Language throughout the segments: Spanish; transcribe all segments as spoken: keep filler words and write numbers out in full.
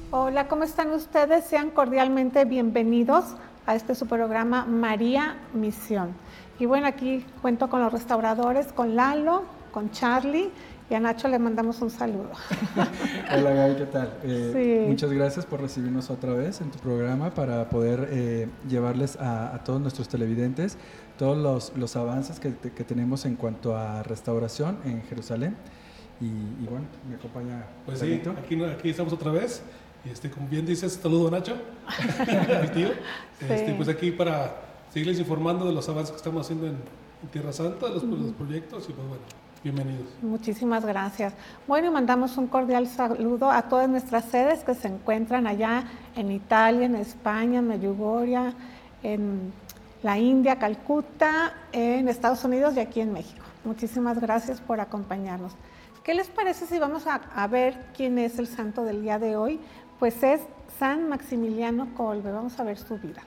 Hola, ¿cómo están ustedes? Sean cordialmente bienvenidos a este su programa María Misión. Y bueno, aquí cuento con los restauradores, con Lalo, con Charlie, y a Nacho le mandamos un saludo. Hola Gaby, ¿qué tal? Eh, Sí. Muchas gracias por recibirnos otra vez en tu programa para poder eh, llevarles a, a todos nuestros televidentes todos los, los avances que, que tenemos en cuanto a restauración en Jerusalén. Y, y bueno, me acompaña. Pues Lalito. sí, aquí, aquí estamos otra vez. Y este, como bien dices, saludo a Nacho, mi tío. Sí. Este, pues aquí para seguirles informando de los avances que estamos haciendo en, en Tierra Santa, de los, uh-huh. los proyectos, y pues bueno, bienvenidos. Muchísimas gracias. Bueno, y mandamos un cordial saludo a todas nuestras sedes que se encuentran allá en Italia, en España, en Medjugorje, en la India, Calcuta, en Estados Unidos y aquí en México. Muchísimas gracias por acompañarnos. ¿Qué les parece si vamos a, a ver quién es el santo del día de hoy? Pues es San Maximiliano Kolbe. Vamos a ver su vida.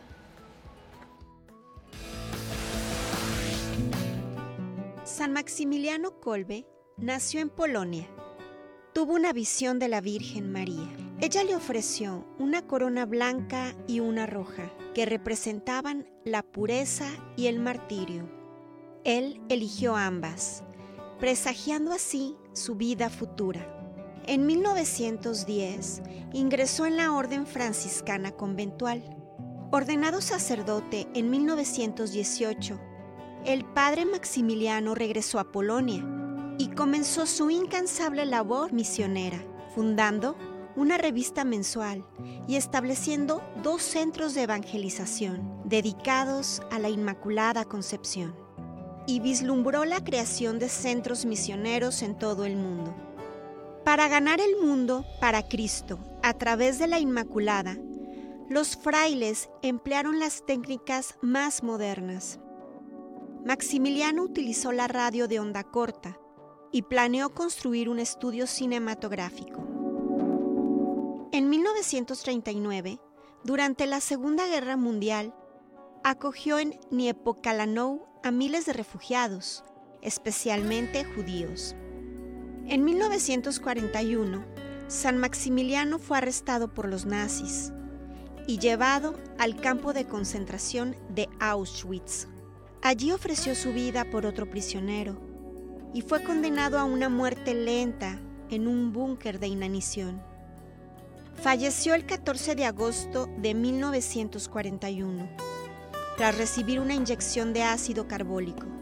San Maximiliano Kolbe nació en Polonia. Tuvo una visión de la Virgen María. Ella le ofreció una corona blanca y una roja, que representaban la pureza y el martirio. Él eligió ambas, presagiando así su vida futura. En mil novecientos diez ingresó en la Orden Franciscana Conventual. Ordenado sacerdote en mil novecientos dieciocho, el padre Maximiliano regresó a Polonia y comenzó su incansable labor misionera, fundando una revista mensual y estableciendo dos centros de evangelización dedicados a la Inmaculada Concepción. Y vislumbró la creación de centros misioneros en todo el mundo. Para ganar el mundo para Cristo a través de la Inmaculada, los frailes emplearon las técnicas más modernas. Maximiliano utilizó la radio de onda corta y planeó construir un estudio cinematográfico. En mil novecientos treinta y nueve, durante la Segunda Guerra Mundial, acogió en Niepokalanów a miles de refugiados, especialmente judíos. En mil novecientos cuarenta y uno, San Maximiliano fue arrestado por los nazis y llevado al campo de concentración de Auschwitz. Allí ofreció su vida por otro prisionero y fue condenado a una muerte lenta en un búnker de inanición. Falleció el catorce de agosto de mil novecientos cuarenta y uno. Tras recibir una inyección de ácido carbólico.